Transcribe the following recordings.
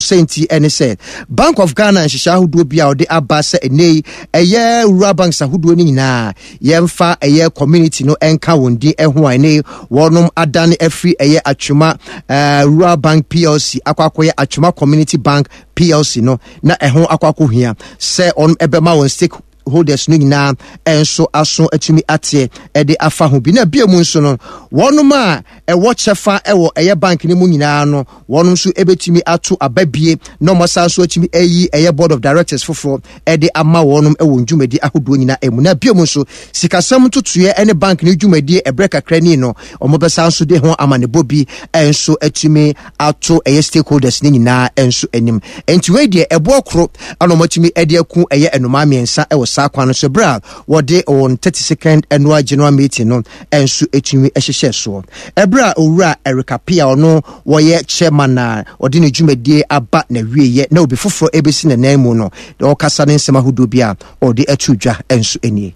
senti ene say Bank of Ghana nhihya ahodo bia ode aba se enei eye rural banks ahodo ni nyina yemfa eye community no enka wondi eho ane wonom adane afri eye atwuma rural bank PLC akwakoye atwuma community bank PLC no na eho akwakohia se on ebema won stake holders no nyina enso aso atumi ate ede afa ho bi na bia mu nso no wonoma ewo chefa ewo eye bank ni mu nyina no wonum so ebetumi ato ababie no mosa so atumi ayi eye board of directors foforo ede ama wonum ewo ndwumadi ahodo nyina emu na bia mu nso sikasam tutuye ene bank ni dwumadi ebreka krani no omobesa nso de ho amanebo bi enso atumi ato eye stakeholders ni nyina enso enim enti we de ebo kro anomatumi ede aku eye enoma miensa ewo sakwa no so bra wode on 32nd annual general meeting no enso etumi ehyehyɛ so ebra owura Erica Pia ono woye chairman na ode ne dwumadie aba na wieye na obi foforo ebesi na nan mu no de okasa ne nsema hodo bia ode atudwa enso enie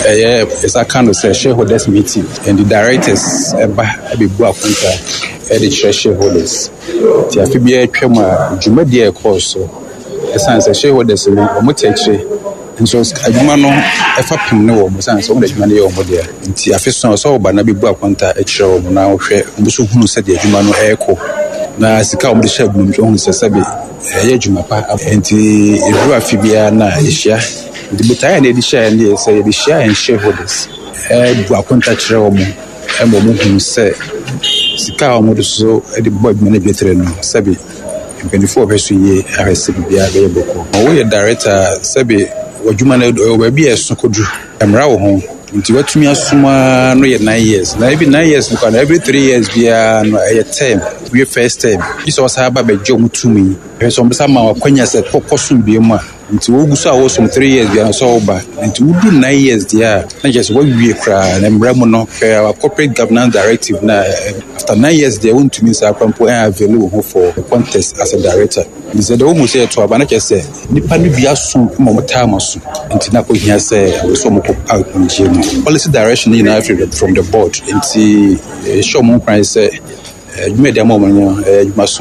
it's a kind of shareholders meeting and the directors be bu akonta the shareholders ti afibia twema dwumadie course so essence shareholders no omoteche nso adwuma no efa pem ne wo musan so mo adwuma ne yo mo de nti afeso so oba na be bu akonta ekire wo na wohwe mbuso hunu se de adwuma no eko na sika o mo de sha gbum jo hunu se be ye adwuma pa nti edu afibia na ehia nti betaya na edisha ne se edisha en shareholders bu akonta kire wo mo mo hunu se sika o mo de so de bu adwuma ne betre no se be 24 verse ye arrest bia be boko wo ye director se be wajuma na obabi esokodu emra wo ho nti watumi asuma no ye 9 years na every 9 years no every 3 years bia no ye term we first term this was aba be jo mutumi so mbesa ma wakwanya se kokosu bia mu nti woguso a wo som 3 years bia so oba nti wudu 9 years dia na just what we cry na emra mu no our corporate governance directive na after 9 years they want to mean say apampo available for contest as a director is the almost say to abana ke say nipa ni bia so mo time so nti na ko hia say we so mo ko out nje policy direction in Africa from the board nti show mo price say you made them mo you must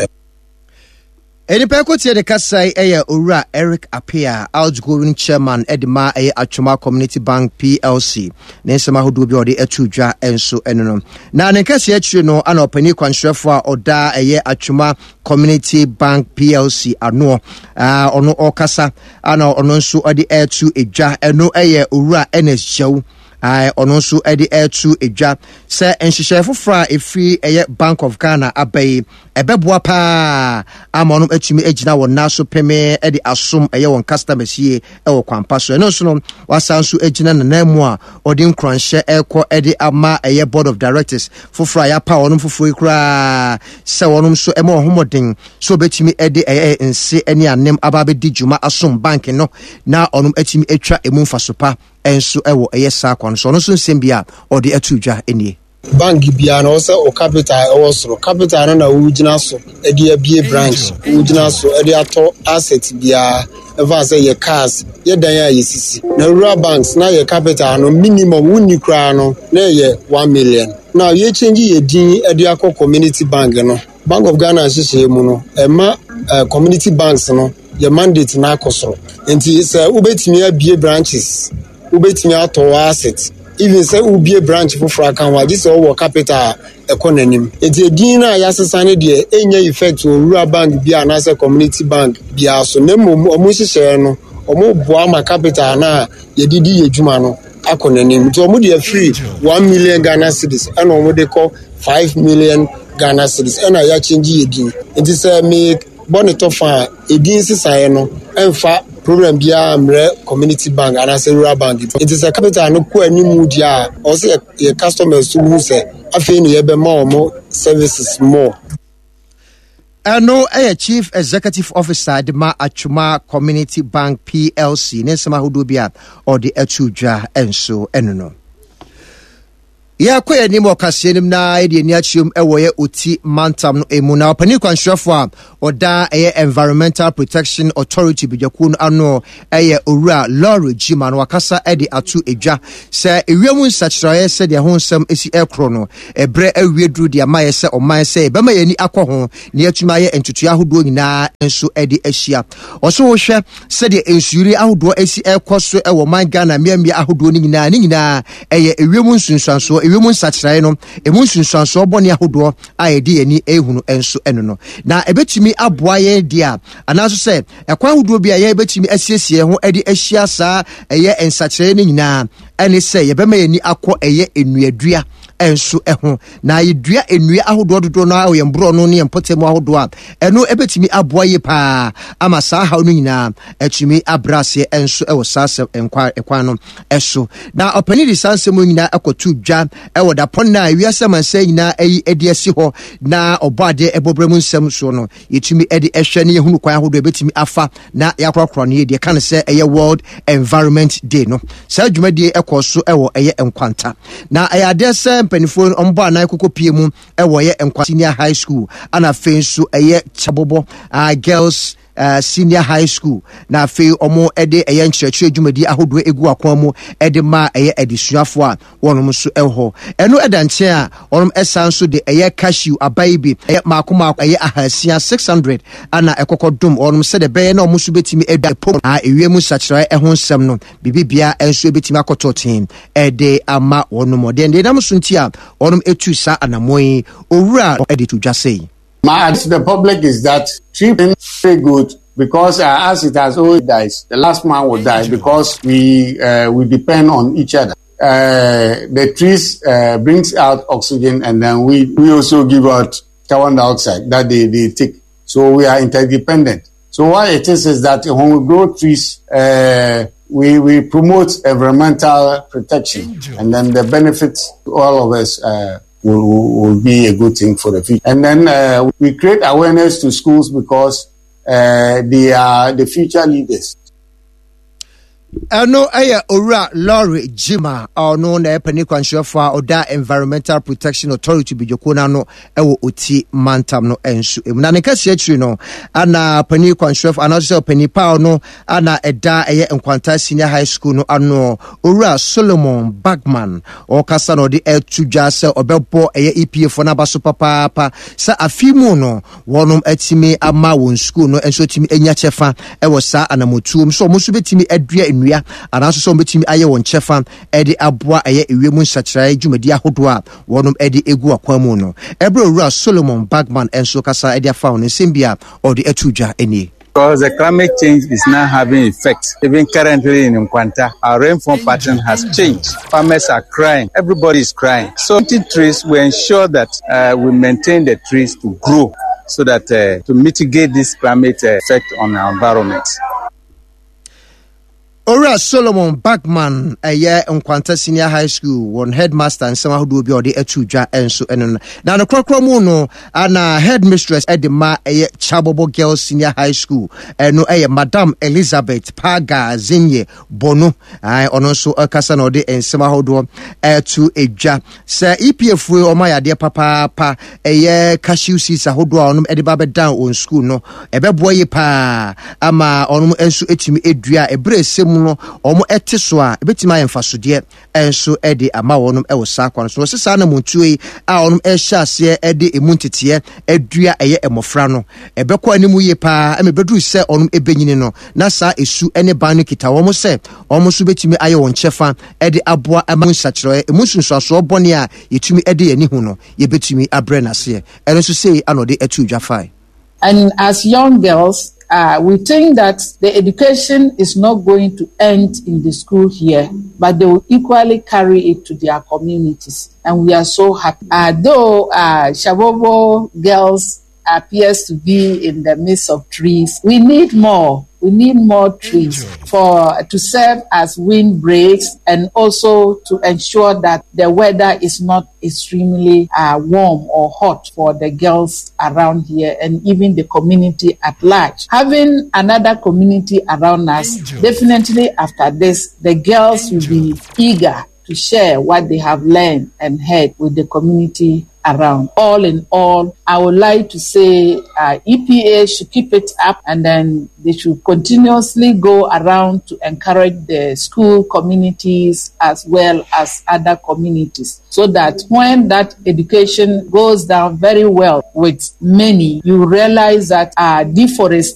Enipa kotie de kasai eye owura Eric Apia outgoing chairman edema eye atwoma community bank PLC nensema hodo bi ode atudwa enso enono na nenkase akire no ana opani kwanshrefo a oda eye atwoma community bank PLC ano ono okasa ana ono nso ode etu edwa eno eye owura NSJew ono nso ede etu edwa se enhyehyɛ fofora efi eye Bank of Ghana abai ebeboa pa amono atumi agina won naso peme ede asom eye won customers ye ewo kwampa so eno nso no wasanso agina nanamu a ode nkranhye ekɔ ede ama eye board of directors fofora ya pa wonom foforo ikura se wonom so ema homoden so betumi ede eye nse ene anem ababe di djuma asom bank no na onom atumi atwa emu mfasopa enso ewo eye sakwa no so no so nsembia ode atudwa enie bank bia na ose o capital ewosoro capital na wugina so e de abie branch wugina so e de ato asset bia eva say ye cars ye dan ya yesisi na rural banks na ye capital no minimum wuni kra no na ye 1 million now ye change ye din e de akọ community bank no Bank of Ghana hyehyɛ mu no ema community banks no ye mandate na akosoro enti say ubetimi abie branches ubetimi ato asset even say ubie branch for kan wa this all capital economy enti din na ya sesane de enya effect on rural bank bia na say community bank bia so na omo hyehyɛ no omo boa ma capital na ye didi yedwuma no economy nti omo de free 1 million Ghana cedis and omo de call 5 million Ghana cedis and ya change yedin enti say me bonito fa edin sisaye no emfa problem bia mre community bank and as a rural bank it is a capital no ko animu dia or say your customers who say afei no ye be more services more no chief executive officer de ma atwoma community bank PLC nensema hodo bia or the atudwa enso enono Ya kwa ya nimo kasienim na edi ni achium ewo ye oti mantam no emu na opani kwanhwefo a oda eye Environmental Protection Authority bidwaku no ano eye owura Lorry Jima no wakasa edi atu edwa se ewiemu nsachiraye se de ho nsem esi ekro no ebre awiedru de amaye se oman se bema yani akọ ne atuma ye entutu ahodo nyina enso edi ahia oso wo hwe se de ensuri ahodo esi ekoso ewo man Ghana miamia ahodo nyina eye ewiemu nsunsuanso ewiemu nsachiraye no emu nsunsuanso bone ahodo ayedi yani ehunu enso eno no na ebetumi aboa ye dia anaso se ekwan ahodo bia ye ebetumi asiesie ho edi ahia saa eye ensachiraye nyina ene se yebema yani akọ eye enuadua enso eho na yedua enua ahodo dodo na oyembro no ne empotemu ahodo a eno ebetumi aboa ye pa ama saa ha no nyina etumi abrase enso ewo sasa ekwan no eso na opani di sansemu nyina ekotu dwa ewo da pon na wiase mansa nyina eyi edi asi ho na obade ebobremu nsem so no yetumi edi ehwe ne yehunu kwan ahodo ebetumi afa na yakrokro ne de kan se eye World Environment Day no saa dwumadie ekoso ewo eye enkwanta na ayade se mpanifo ombo anan kokopie mu ewo ye enkwa senior high school ana fensu eye chabobo girls senior high school na fe omo ede eye nkyerɛkyerɛ dwumadi ahodo egu akwan mu ede ma eye edisuafo a wonom so eho eno edanche a wonom esanso de eye cashew abaibi eye makoma eye ahasia 600 ana ekokodum wonom se de beye na omo so betimi eda pom a ewiemu sachira eho nsem no bibibia enso betimi akototin ede ama wonom de nam so ntia wonom etu sa anamoi owura ede to dwasei. My advice to the public is that treat them very good because as it has always died, the last man will die because we depend on each other. The trees brings out oxygen and then we also give out carbon dioxide that they take. So we are interdependent. So what it is that when we grow trees, we promote environmental protection and then the benefits to all of us will be a good thing for the future. And then we create awareness to schools because they are the future leaders. Ano aya owura Lorry Jima ono na epani kwanhwefo oda Environmental Protection Authority bidwoko na no ewo oti mantam no ensu na ne kase akiri no ana pani kwanhwefo ana so pani pa no ana eda eye enkwanta senior high school no ano owura Solomon Bagman o kasa no de etudwa se obebo eye EPF na baso papa sa afimu no wonom atimi ama won school no enso timi enya chefa ewo sa anamotuom so mo so betimi adua nua anaso so betimi aye won chefa edi aboa eye ewiemu nsachirae dwumadi ahodo a wonom edi egu akwan mu no ebre owura Solomon Bagman enso kasa edi afa won nsembia or the etudwa eni. Because the climate change is now having effect. Even currently in Nkwanta, our rainfall pattern has changed. Farmers are crying. Everybody is crying. So planting trees will ensure that we maintain the trees to grow so that to mitigate this climate effect on our environment. Ora Solomon Bagman eye Nkwanta Senior High School one headmaster and some ahodo bi ode etudwa enso eno na no krokro mu no ana headmistress edema eye Chabobo Girls Senior High School eno eye Madam Elizabeth Paga Zenye Bono ono so akasa na ode ensem ahodo etu edwa se EPF we omayade papa eye cashew seeds ahodo onom ediba be down on school no ebebo ye pa ama onom enso etimi edua ebre sem no omo etiso a ebetima yemfasode enso ede ama wonum ewo sakwan so sesa na montue a onum ehyiase ede emuntete adua eye emofra no ebekọ animu ye pa emebedu se onum ebenyini no na sa esu ene ban no kita womo se omo so betimi aye won chefa ede aboa ama nsachiro emusunsuaso bone a yetumi ede yani hu no yebetumi abre nase eno so sei anode etudwa fai. And as young girls, we think that the education is not going to end in the school here, but they will equally carry it to their communities. And we are so happy. Though Chabobo Girls appears to be in the midst of trees, we need more. We need more trees to serve as windbreaks and also to ensure that the weather is not extremely warm or hot for the girls around here and even the community at large. Having another community around us, definitely after this, the girls will be eager to share what they have learned and heard with the community around. All in all, I would like to say EPA should keep it up, and then they should continuously go around to encourage the school communities as well as other communities, so that when that education goes down very well with many, you realize that deforestation